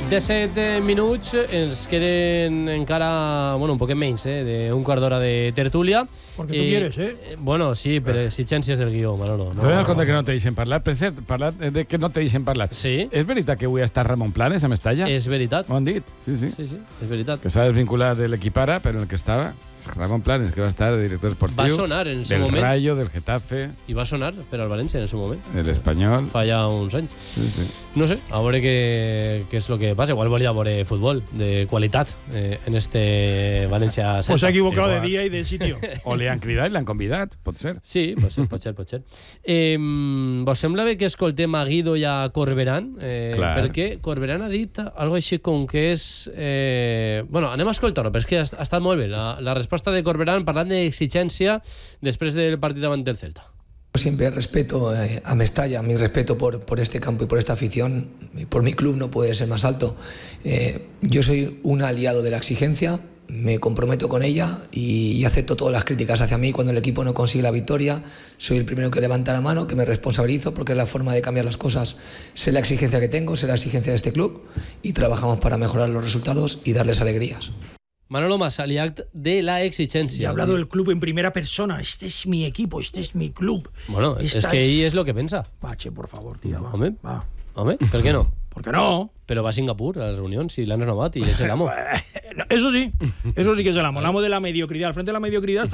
17 minuts, ens queden encara, un poquet menys, d'un quart d'hora de tertúlia. Porque tú quieres, Bueno, sí, per exigències del guió, Manolo. No, te das compte que no te deixen parlar? Per cert, parlat de que no te deixen parlar. Sí. És veritat que avui està Ramon Planes a Mestalla? És veritat. M'ho han dit, sí. Sí, és veritat. Que s'ha desvinculat de l'equip ara, però en el que estava Ramon Planes, que va estar de director esportiu. Va sonar en el seu moment. Del Rayo, del Getafe. I va sonar per al València en el seu moment. L'Espanyol. Fa ja uns anys. Sí. No sé, a veure què és el que passa. Igual volia veure futbol de qualitat en este València. O s'ha equivocat de dia i de sitio. O li han cridat i l'han convidat, pot ser. Sí, pot ser. Vos sembla bé que escoltem a Guido i a Corberán? Perquè Corberán ha dit algo així com que és... anem a escoltar-ho, però és que ha estat molt bé la resposta de Corberán parlant d'exigència després del partit davant del Celta. Siempre respeto a Mestalla, mi respeto por este campo y por esta afición, por mi club no puede ser más alto. Yo soy un aliado de la exigencia, me comprometo con ella y acepto todas las críticas hacia mí cuando el equipo no consigue la victoria. Soy el primero que levanta la mano, que me responsabilizo porque es la forma de cambiar las cosas. Sé la exigencia que tengo, sé la exigencia de este club y trabajamos para mejorar los resultados y darles alegrías. Manolo Masaliach de la exigencia. Y ha hablado del club en primera persona. Este es mi equipo, este es mi club. Bueno, es que ahí es lo que piensa. Pache, por favor, tira, va. Home, ¿por qué no? ¿Por qué no? Pero va a Singapur a la reunión, si l'han renovat y es el amo. Eso sí que es el amo. El amo de la mediocridad. Al frente de la mediocridad